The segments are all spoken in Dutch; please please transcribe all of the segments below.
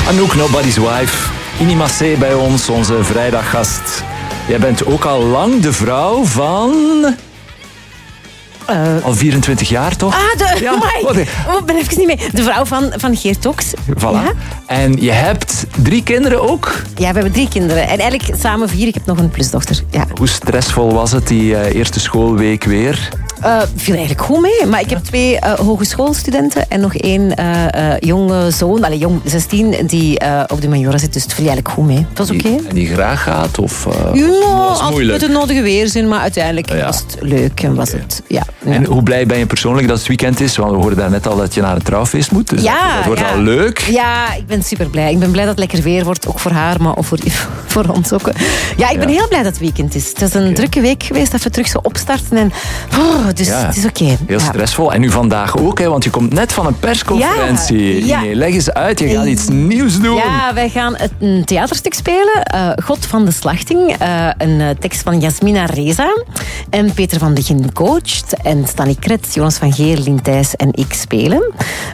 Anouk, Nobody's Wife. Ini Massé bij ons, onze vrijdaggast. Jij bent ook al lang de vrouw van... al 24 jaar, toch? Ja. Ik ben even niet mee. De vrouw van Geert Toks. Voilà. Ja? En je hebt 3 kinderen ook? Ja, we hebben 3 kinderen. En eigenlijk samen 4. Ik heb nog een plusdochter. Ja. Hoe stressvol was het, die eerste schoolweek weer? Viel eigenlijk goed mee. Maar ik heb 2 hogeschoolstudenten en nog 1 jonge zoon, jong 16, die op de Majora zit. Dus het viel eigenlijk goed mee. Het was oké. En die graag gaat? Of was moeilijk? Met het nodige weerzin, maar uiteindelijk was het leuk en was het... Ja. En hoe blij ben je persoonlijk dat het weekend is? Want we hoorden daarnet al dat je naar een trouwfeest moet. Dus dat wordt al leuk. Ja, ik ben super blij. Ik ben blij dat het lekker weer wordt. Ook voor haar, maar ook voor ons ook. Ja, ik ben heel blij dat het weekend is. Het is een drukke week geweest dat we terug zo opstarten. En, dus het is oké. Heel stressvol. En nu vandaag ook, hè, want je komt net van een persconferentie. Ja. Nee, leg eens uit, je gaat iets nieuws doen. Ja, wij gaan een theaterstuk spelen. God van de Slachting. Een tekst van Jasmina Reza. En Peter van Begin coacht. En Stanny Kret, Jonas van Geer, Lien Thijs en ik spelen.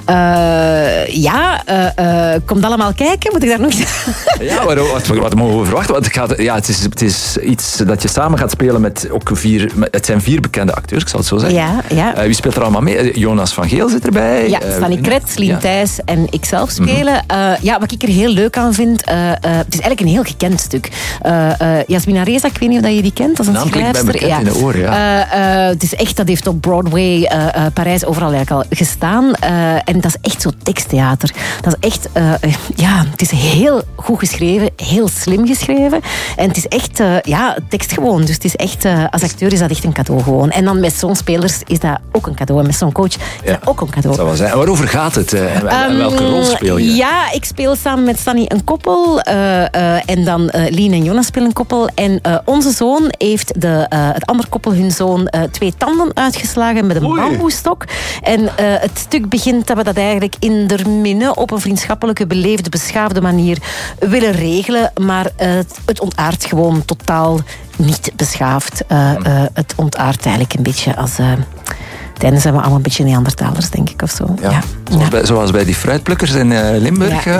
Komt allemaal kijken? Moet ik daar nog... Ja, wat mogen we verwachten? Want het is iets dat je samen gaat spelen met ook 4... Het zijn 4 bekende acteurs, ik zal het zo zeggen. Ja. Wie speelt er allemaal mee? Jonas van Geel zit erbij. Ja, Stanny Kret, Lien Thijs en ik zelf spelen. Wat ik er heel leuk aan vind... het is eigenlijk een heel gekend stuk. Jasmina Reza, ik weet niet of je die kent. Dat is een schrijfster. Ik ben bekend in de oor, ja. Het is echt, dat heeft op Broadway, Parijs, overal eigenlijk al gestaan. En dat is echt zo teksttheater. Dat is echt... het is heel goed geschreven, heel slim geschreven. En het is echt tekst gewoon. Dus het is echt, als acteur is dat echt een cadeau gewoon. En dan met zo'n spelers is dat ook een cadeau. En met zo'n coach is dat ook een cadeau. Dat zou wel zijn. En waarover gaat het? En welke rol speel je? Ja, ik speel samen met Stanny een koppel. En dan Lien en Jonas spelen een koppel. En onze zoon heeft het andere koppel, hun zoon, 2 tanden uitgeslagen met een bamboestok. En het stuk begint dat we dat eigenlijk in der minne op een vriendschappelijke, beleefde, beschaafde manier willen regelen. Maar het ontaardt gewoon totaal niet beschaafd. Het ontaardt eigenlijk een beetje als... Tijdens zijn we allemaal een beetje Neandertalers, denk ik, of zo. Ja. Zoals bij die fruitplukkers in Limburg. Ja.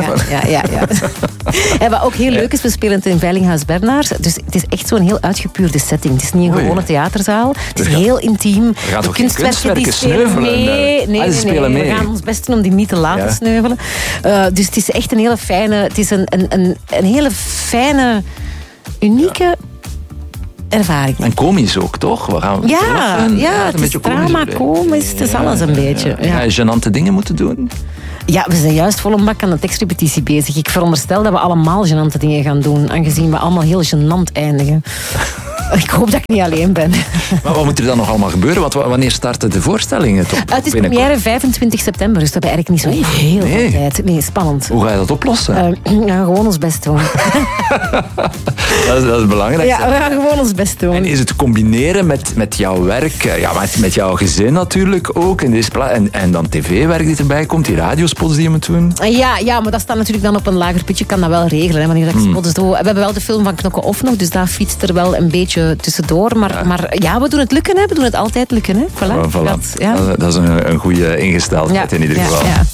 En wat ook heel leuk is, we spelen het in Veilinghuis Bernard. Dus het is echt zo'n heel uitgepuurde setting. Het is niet een gewone theaterzaal. Het is heel intiem. Er gaan toch geen kunstwerken sneuvelen? Nee. Mee. We gaan ons best doen om die niet te laten sneuvelen. Dus het is echt een hele fijne... Het is een hele fijne, unieke... ervaring. En komisch ook, toch? Het is drama, komisch, het is alles een beetje. Ga je gênante dingen moeten doen? Ja, we zijn juist vol een bak aan de tekstrepetitie bezig. Ik veronderstel dat we allemaal gênante dingen gaan doen, aangezien we allemaal heel gênant eindigen. Ik hoop dat ik niet alleen ben. Maar wat moet er dan nog allemaal gebeuren? Wanneer starten de voorstellingen? Het is première 25 september, dus dat hebben we eigenlijk niet zo heel veel tijd. Nee, spannend. Hoe ga je dat oplossen? Gewoon ons best doen. dat is belangrijk. Ja, we gaan gewoon ons best doen. En is het te combineren met jouw werk, met jouw gezin natuurlijk ook, en dan tv-werk die erbij komt, die radiospots die je moet doen? Ja, maar dat staat natuurlijk dan op een lager pitje. Ik kan dat wel regelen, hè, wanneer ik spots doe. We hebben wel de film van Knokke Off nog, dus daar fietst er wel een beetje tussendoor. Maar we doen het lukken, hè. We doen het altijd lukken. Hè. Voilà. Dat is een goede ingesteldheid in ieder geval. Ja.